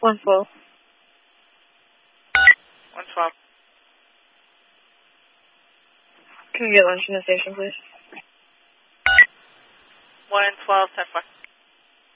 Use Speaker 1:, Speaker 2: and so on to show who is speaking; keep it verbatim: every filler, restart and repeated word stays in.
Speaker 1: one twelve.
Speaker 2: one twelve.
Speaker 1: Can we get lunch in the station, please?
Speaker 2: one twelve, ten four.